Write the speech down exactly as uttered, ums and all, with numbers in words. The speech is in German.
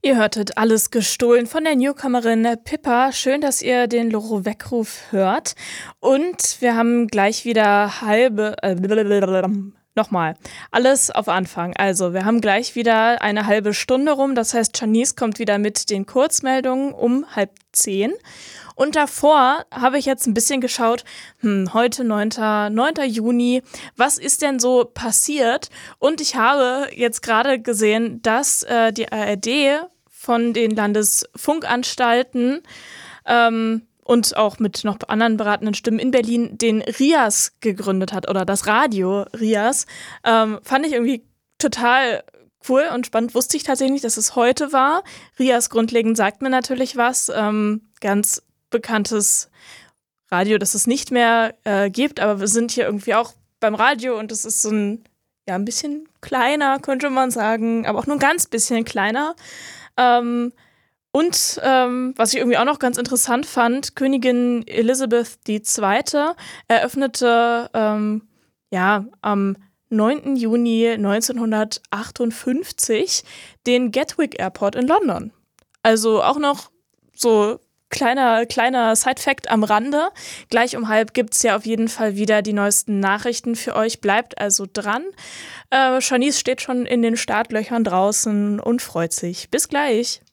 Ihr hörtet alles gestohlen von der Newcomerin Pippa. Schön, dass ihr den Loro-Weckruf hört. Und wir haben gleich wieder halbe... Äh, nochmal. Alles auf Anfang. Also, wir haben gleich wieder eine halbe Stunde rum. Das heißt, Janice kommt wieder mit den Kurzmeldungen um halb zehn. Und davor habe ich jetzt ein bisschen geschaut, hm, heute neunter Juni, was ist denn so passiert? Und ich habe jetzt gerade gesehen, dass äh, die A R D von den Landesfunkanstalten ähm, und auch mit noch anderen beratenden Stimmen in Berlin den R I A S gegründet hat oder das Radio R I A S. Ähm, fand ich irgendwie total cool und spannend. Wusste ich tatsächlich nicht, dass es heute war. R I A S grundlegend sagt mir natürlich was. Ähm, ganz bekanntes Radio, das es nicht mehr äh, gibt, aber wir sind hier irgendwie auch beim Radio und es ist so ein, ja, ein bisschen kleiner, könnte man sagen, aber auch nur ein ganz bisschen kleiner. Ähm, und ähm, was ich irgendwie auch noch ganz interessant fand, Königin Elisabeth die Zweite eröffnete ähm, ja, am neunten Juni neunzehnhundertachtundfünfzig den Gatwick Airport in London. Also auch noch so Kleiner, kleiner Side-Fact am Rande. Gleich um halb gibt es ja auf jeden Fall wieder die neuesten Nachrichten für euch. Bleibt also dran. Äh, Janice steht schon in den Startlöchern draußen und freut sich. Bis gleich.